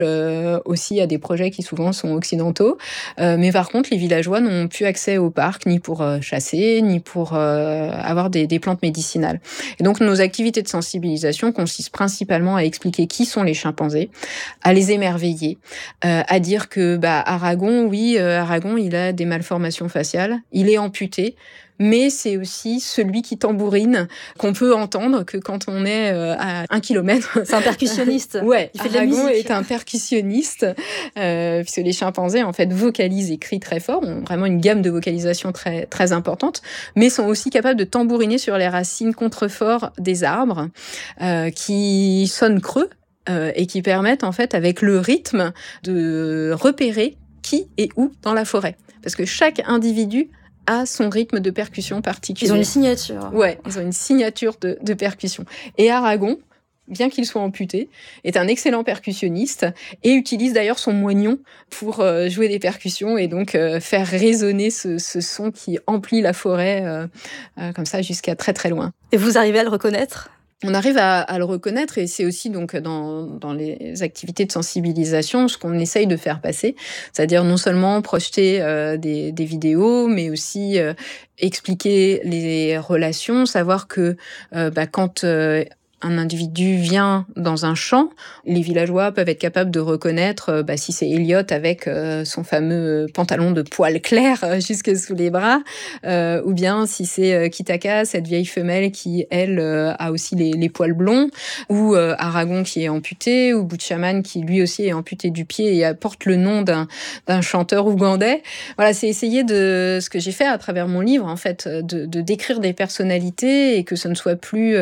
aussi à des projets qui souvent sont occidentaux. Mais par contre, les villageois n'ont plus accès au parc, ni pour chasser, ni pour avoir des plantes médicinales. Et donc, nos activités de sensibilisation consistent principalement à expliquer qui sont les chimpanzés, à les émerveiller, à dire que Aragon, Aragon, il a des malformations faciales, il est amputé, mais c'est aussi celui qui tambourine, qu'on peut entendre que quand on est à 1 kilomètre. C'est un percussionniste. Ouais, il fait de la musique. Aragon est un percussionniste, puisque les chimpanzés, en fait, vocalisent et crient très fort, ont vraiment une gamme de vocalisation très, très importante, mais sont aussi capables de tambouriner sur les racines contreforts des arbres, qui sonnent creux, et qui permettent, en fait, avec le rythme, de repérer qui est où dans la forêt. Parce que chaque individu a son rythme de percussion particulier. Ils ont une signature. Ouais, ils ont une signature de percussion. Et Aragon, bien qu'il soit amputé, est un excellent percussionniste et utilise d'ailleurs son moignon pour jouer des percussions et donc faire résonner ce son qui emplit la forêt comme ça jusqu'à très très loin. Et vous arrivez à le reconnaître ? On arrive à le reconnaître et c'est aussi donc dans les activités de sensibilisation ce qu'on essaye de faire passer, c'est-à-dire non seulement projeter des vidéos, mais aussi expliquer les relations, savoir que quand un individu vient dans un champ, les villageois peuvent être capables de reconnaître si c'est Elliot avec son fameux pantalon de poils clairs jusque sous les bras, ou bien si c'est Kitaka, cette vieille femelle qui, elle, a aussi les poils blonds, ou Aragon qui est amputé, ou Butchaman qui lui aussi est amputé du pied et porte le nom d'un chanteur ougandais. Voilà, c'est essayer de ce que j'ai fait à travers mon livre, en fait, de décrire des personnalités et que ce ne soit plus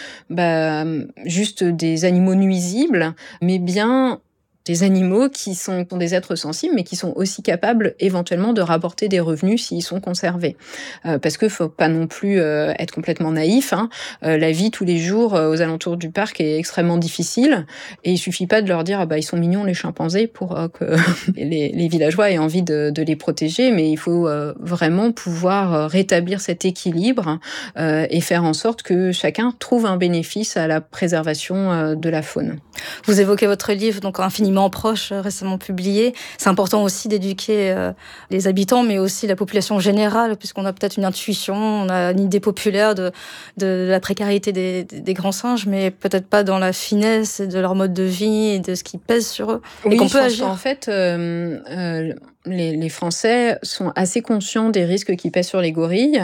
juste des animaux nuisibles, mais bien des animaux qui sont des êtres sensibles, mais qui sont aussi capables éventuellement de rapporter des revenus s'ils sont conservés. Parce qu'il ne faut pas non plus être complètement naïf. La vie tous les jours aux alentours du parc est extrêmement difficile et il ne suffit pas de leur dire ils sont mignons les chimpanzés pour que les villageois aient envie de les protéger, mais il faut vraiment pouvoir rétablir cet équilibre et faire en sorte que chacun trouve un bénéfice à la préservation de la faune. Vous évoquez votre livre, donc Infiniment proche, récemment publié. C'est important aussi d'éduquer les habitants, mais aussi la population générale, puisqu'on a peut-être une intuition, on a une idée populaire de la précarité des grands singes, mais peut-être pas dans la finesse de leur mode de vie et de ce qui pèse sur eux. Oui, et qu'on peut agir. En fait, les Français sont assez conscients des risques qui pèsent sur les gorilles.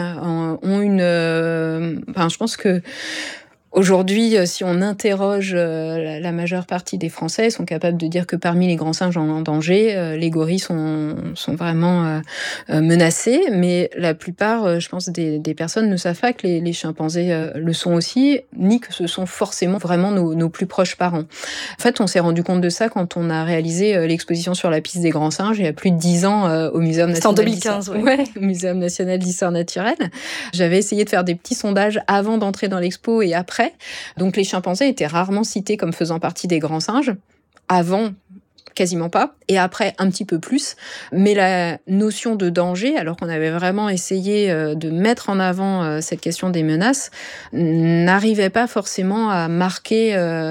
Je pense que aujourd'hui, si on interroge la majeure partie des Français, ils sont capables de dire que parmi les grands singes en danger, les gorilles sont vraiment menacés. Mais la plupart, je pense, des personnes ne savent pas que les chimpanzés le sont aussi, ni que ce sont forcément vraiment nos plus proches parents. En fait, on s'est rendu compte de ça quand on a réalisé l'exposition sur la piste des grands singes il y a plus de 10 ans au Muséum national. C'était en 2015, oui. Ouais, au Muséum national d'histoire naturelle. J'avais essayé de faire des petits sondages avant d'entrer dans l'expo et après. Donc les chimpanzés étaient rarement cités comme faisant partie des grands singes. Avant, quasiment pas, et après un petit peu plus. Mais la notion de danger, alors qu'on avait vraiment essayé de mettre en avant cette question des menaces, n'arrivait pas forcément à marquer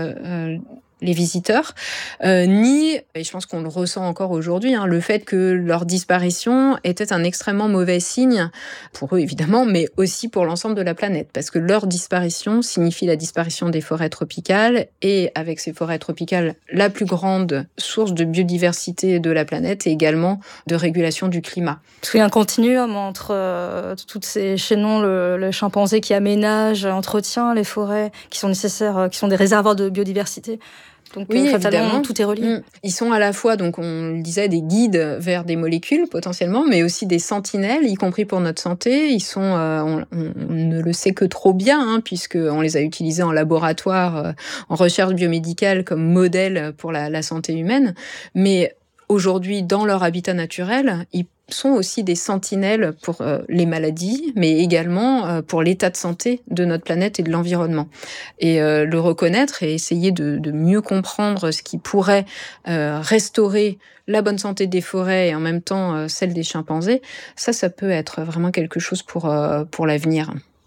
les visiteurs, ni, et je pense qu'on le ressent encore aujourd'hui, le fait que leur disparition était un extrêmement mauvais signe, pour eux évidemment, mais aussi pour l'ensemble de la planète, parce que leur disparition signifie la disparition des forêts tropicales, et avec ces forêts tropicales, la plus grande source de biodiversité de la planète et également de régulation du climat. Parce qu'il y a un continuum entre tous ces chaînons, le chimpanzé qui aménage, entretient les forêts qui sont nécessaires, qui sont des réservoirs de biodiversité. Donc, oui, fatalement, évidemment, tout est relié. Ils sont à la fois, donc on le disait, des guides vers des molécules potentiellement, mais aussi des sentinelles, y compris pour notre santé. Ils sont, on ne le sait que trop bien, puisqu'on les a utilisés en laboratoire, en recherche biomédicale comme modèle pour la santé humaine. Mais aujourd'hui, dans leur habitat naturel, ils sont aussi des sentinelles pour les maladies, mais également pour l'état de santé de notre planète et de l'environnement. Et le reconnaître et essayer de mieux comprendre ce qui pourrait restaurer la bonne santé des forêts et en même temps celle des chimpanzés, ça peut être vraiment quelque chose pour l'avenir.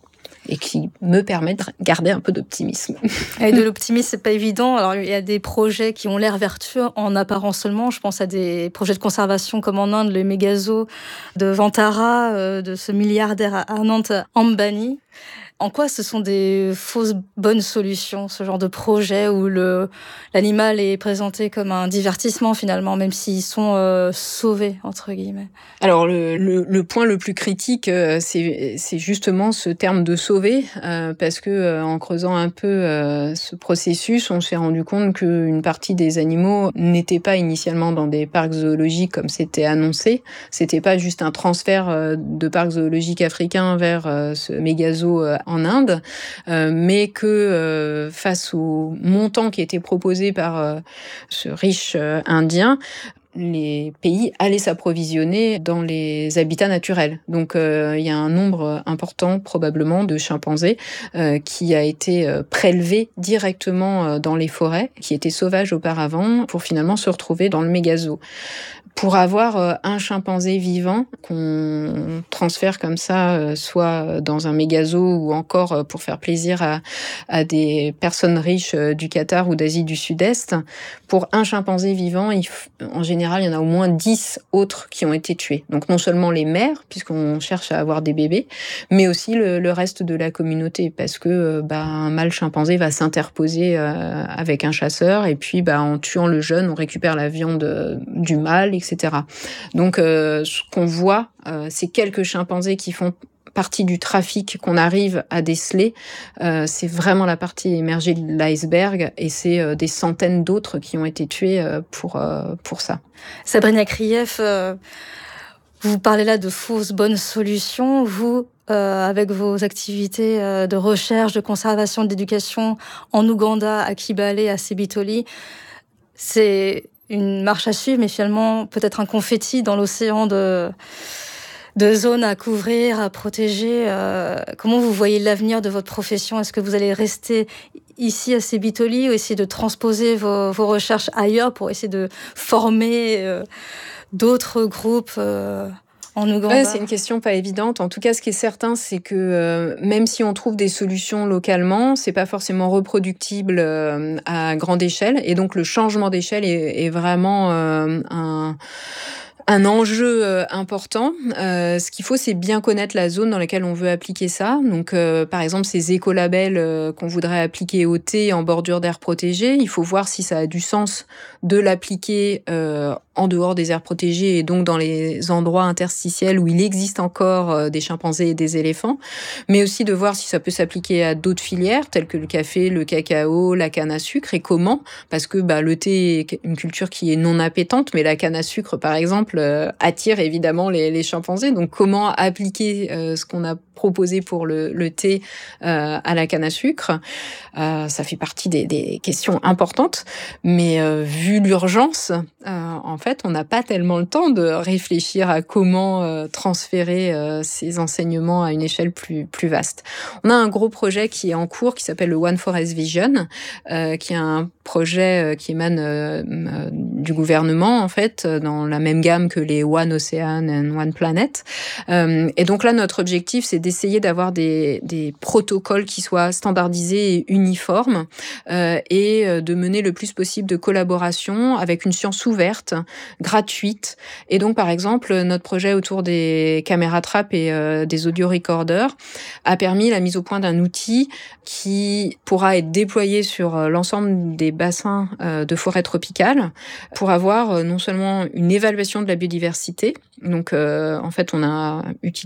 et qui me permet de garder un peu d'optimisme. Et de l'optimisme, c'est pas évident. Alors, il y a des projets qui ont l'air vertueux en apparence seulement. Je pense à des projets de conservation comme en Inde, le méga zoo de Vantara, de ce milliardaire Anant Ambani. En quoi ce sont des fausses bonnes solutions, ce genre de projet où l'animal est présenté comme un divertissement finalement, même s'ils sont sauvés, entre guillemets? Alors le point le plus critique, c'est justement ce terme de sauver, parce que en creusant un peu ce processus, on s'est rendu compte qu'une partie des animaux n'étaient pas initialement dans des parcs zoologiques comme c'était annoncé. C'était pas juste un transfert de parcs zoologiques africains vers ce méga zoo en Inde, mais que face au montant qui était proposé par ce riche indien, les pays allaient s'approvisionner dans les habitats naturels. Donc il y a un nombre important probablement de chimpanzés qui a été prélevé directement dans les forêts, qui étaient sauvages auparavant, pour finalement se retrouver dans le mégazoo. Pour avoir un chimpanzé vivant qu'on transfère comme ça, soit dans un mégazoo ou encore pour faire plaisir à des personnes riches du Qatar ou d'Asie du Sud-Est, pour un chimpanzé vivant, en général, il y en a au moins 10 autres qui ont été tués. Donc non seulement les mères, puisqu'on cherche à avoir des bébés, mais aussi le reste de la communauté, parce que un mâle chimpanzé va s'interposer avec un chasseur, et puis en tuant le jeune, on récupère la viande du mâle, etc. Donc ce qu'on voit, c'est quelques chimpanzés qui font partie du trafic qu'on arrive à déceler, c'est vraiment la partie émergée de l'iceberg, et c'est des centaines d'autres qui ont été tués pour ça. Sabrina Krief, vous parlez là de fausses bonnes solutions. Vous, avec vos activités de recherche, de conservation, d'éducation en Ouganda, à Kibale, à Sebitoli, c'est une marche à suivre, mais finalement peut-être un confetti dans l'océan de zones à couvrir, à protéger. Comment vous voyez l'avenir de votre profession? Est-ce que vous allez rester ici à Sebitoli ou essayer de transposer vos recherches ailleurs pour essayer de former d'autres groupes en Ouganda? Ouais, c'est une question pas évidente. En tout cas, ce qui est certain, c'est que même si on trouve des solutions localement, c'est pas forcément reproductible à grande échelle. Et donc, le changement d'échelle est vraiment un enjeu important. Ce qu'il faut, c'est bien connaître la zone dans laquelle on veut appliquer ça. Donc, par exemple, ces écolabels qu'on voudrait appliquer au thé en bordure d'aires protégées, il faut voir si ça a du sens de l'appliquer en dehors des aires protégées et donc dans les endroits interstitiels où il existe encore des chimpanzés et des éléphants, mais aussi de voir si ça peut s'appliquer à d'autres filières telles que le café, le cacao, la canne à sucre, et comment, parce que le thé est une culture qui est non appétante, mais la canne à sucre, par exemple, attire évidemment les chimpanzés. Donc comment appliquer ce qu'on a proposé pour le thé à la canne à sucre, ça fait partie des questions importantes, mais vu l'urgence, en fait, on n'a pas tellement le temps de réfléchir à comment transférer ces enseignements à une échelle plus vaste. On a un gros projet qui est en cours, qui s'appelle le One Forest Vision, qui est un projet qui émane du gouvernement, en fait, dans la même gamme que les One Ocean and One Planet. Et donc là, notre objectif, c'est d'essayer d'avoir des protocoles qui soient standardisés et uniformes, et de mener le plus possible de collaboration avec une science ouverte, gratuite. Et donc, par exemple, notre projet autour des caméras trappes et des audio recorders a permis la mise au point d'un outil qui pourra être déployé sur l'ensemble des bassins de forêt tropicale pour avoir non seulement une évaluation de la biodiversité. Donc, en fait, on a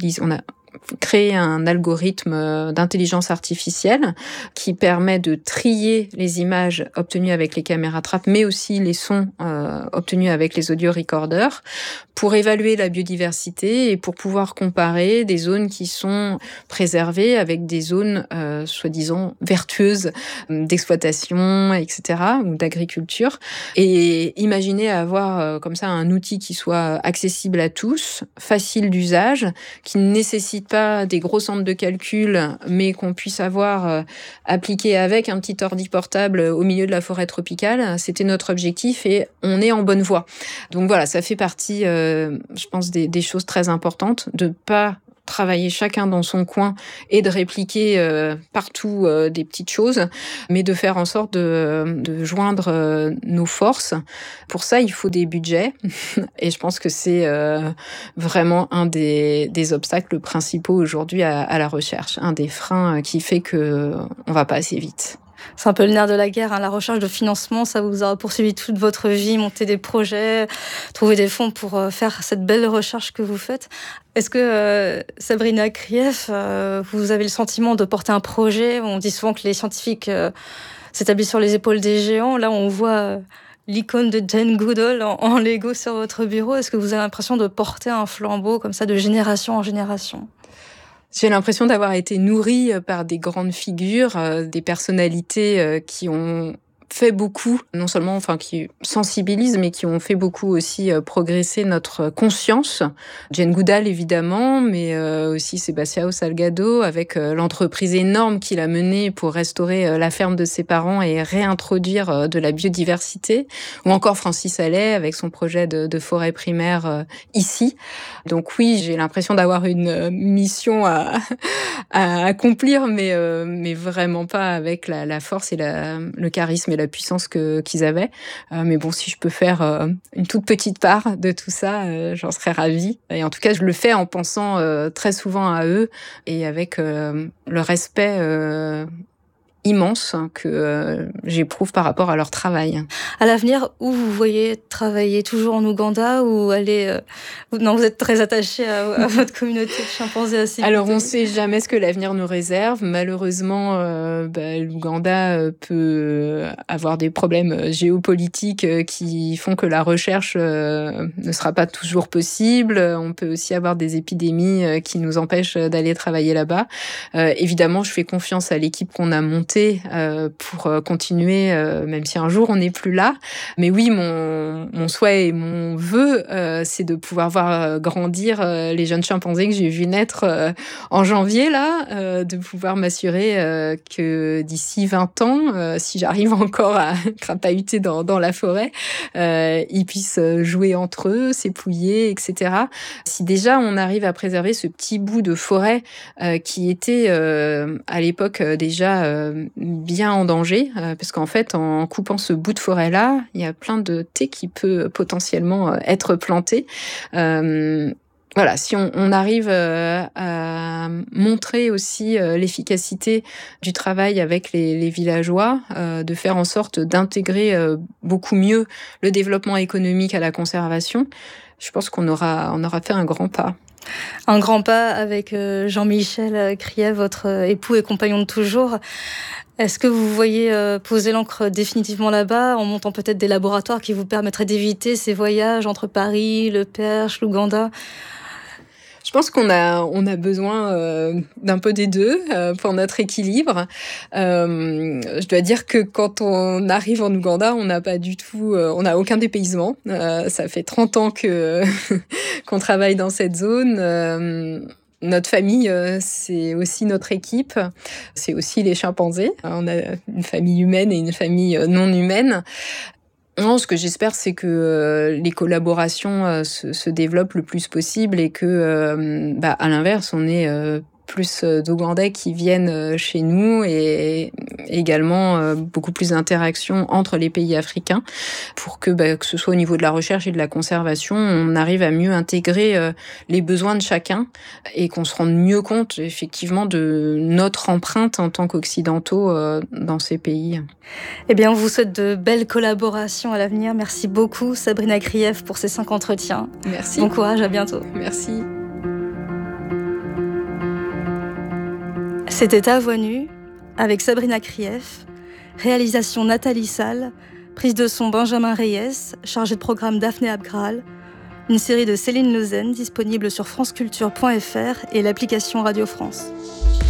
créé un algorithme d'intelligence artificielle qui permet de trier les images obtenues avec les caméras trappes, mais aussi les sons obtenus avec les audio recorders, pour évaluer la biodiversité et pour pouvoir comparer des zones qui sont préservées avec des zones soi-disant vertueuses d'exploitation, etc., ou d'agriculture. Et imaginer avoir comme ça un outil qui soit accessible à tous, facile d'usage, qui ne nécessite pas des gros centres de calcul, mais qu'on puisse avoir appliqué avec un petit ordi portable au milieu de la forêt tropicale. C'était notre objectif et on est en bonne voie. Donc voilà, ça fait partie, je pense, des choses très importantes, de pas travailler chacun dans son coin et de répliquer partout des petites choses, mais de faire en sorte de joindre nos forces. Pour ça, il faut des budgets et je pense que c'est vraiment un des obstacles principaux aujourd'hui à la recherche, un des freins qui fait qu'on ne va pas assez vite. C'est un peu le nerf de la guerre, la recherche de financement, ça vous a poursuivi toute votre vie, monter des projets, trouver des fonds pour faire cette belle recherche que vous faites. Est-ce que, Sabrina Krief, vous avez le sentiment de porter un projet? On dit souvent que les scientifiques s'établissent sur les épaules des géants. Là, on voit l'icône de Jane Goodall en Lego sur votre bureau. Est-ce que vous avez l'impression de porter un flambeau comme ça de génération en génération? J'ai l'impression d'avoir été nourrie par des grandes figures, des personnalités qui ont fait beaucoup, non seulement qui sensibilisent, mais qui ont fait beaucoup aussi progresser notre conscience. Jane Goodall, évidemment, mais aussi Sebastião Salgado, avec l'entreprise énorme qu'il a menée pour restaurer la ferme de ses parents et réintroduire de la biodiversité. Ou encore Francis Allais, avec son projet de forêt primaire ici. Donc oui, j'ai l'impression d'avoir une mission à accomplir, mais vraiment pas avec la force et le charisme et la puissance qu'ils avaient. Mais bon, si je peux faire une toute petite part de tout ça, j'en serais ravie. Et en tout cas, je le fais en pensant très souvent à eux et avec le respect immense que j'éprouve par rapport à leur travail. À l'avenir, où vous voyez travailler? Toujours en Ouganda ou aller... Non, vous êtes très attaché à votre communauté de chimpanzés assez. Alors, on ne sait jamais ce que l'avenir nous réserve. Malheureusement, l'Ouganda peut avoir des problèmes géopolitiques qui font que la recherche ne sera pas toujours possible. On peut aussi avoir des épidémies qui nous empêchent d'aller travailler là-bas. Évidemment, je fais confiance à l'équipe qu'on a montée pour continuer, même si un jour on n'est plus là. Mais oui, mon souhait et mon vœu, c'est de pouvoir voir grandir les jeunes chimpanzés que j'ai vus naître en janvier, là, de pouvoir m'assurer que d'ici 20 ans, si j'arrive encore à crapahuter dans la forêt, ils puissent jouer entre eux, s'épouiller, etc. Si déjà on arrive à préserver ce petit bout de forêt qui était à l'époque déjà bien en danger, parce qu'en fait, en coupant ce bout de forêt-là, il y a plein de thé qui peut potentiellement être planté. Voilà, si on arrive à montrer aussi l'efficacité du travail avec les villageois, de faire en sorte d'intégrer beaucoup mieux le développement économique à la conservation, je pense qu'on aura fait un grand pas. Un grand pas avec Jean-Michel Krief, votre époux et compagnon de toujours. Est-ce que vous voyez poser l'ancre définitivement là-bas, en montant peut-être des laboratoires qui vous permettraient d'éviter ces voyages entre Paris, le Perche, l'Ouganda ? Je pense qu'on a besoin d'un peu des deux pour notre équilibre. Je dois dire que quand on arrive en Ouganda, on n'a pas du tout, on n'a aucun dépaysement. Ça fait 30 ans qu'on travaille dans cette zone. Notre famille, c'est aussi notre équipe, c'est aussi les chimpanzés. On a une famille humaine et une famille non humaine. Non, ce que j'espère, c'est que les collaborations se développent le plus possible et que, à l'inverse, on ait plus d'Ougandais qui viennent chez nous et également beaucoup plus d'interactions entre les pays africains pour que ce soit au niveau de la recherche et de la conservation, on arrive à mieux intégrer les besoins de chacun et qu'on se rende mieux compte effectivement de notre empreinte en tant qu'occidentaux dans ces pays. Eh bien, on vous souhaite de belles collaborations à l'avenir. Merci beaucoup Sabrina Krief pour ces 5 entretiens. Merci. Bon courage, à bientôt. Merci. C'était À Voix Nue avec Sabrina Krief, réalisation Nathalie Salle, prise de son Benjamin Reyes, chargé de programme Daphné Abgral, une série de Céline Lausanne disponible sur franceculture.fr et l'application Radio France.